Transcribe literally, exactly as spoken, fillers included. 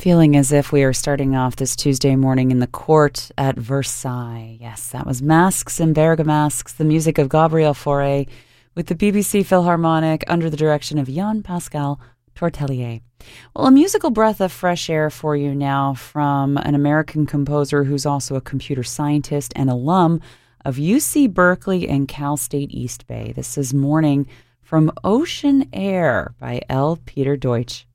Feeling as if we are starting off this Tuesday morning in the court at Versailles. Yes, that was Masks and Bergamasques, the music of Gabriel Fauré with the B B C Philharmonic under the direction of Jean-Pascal Tortelier. Well, a musical breath of fresh air for you now from an American composer who's also a computer scientist and alum of U C Berkeley and Cal State East Bay. This is Morning from Ocean Air by L. Peter Deutsch.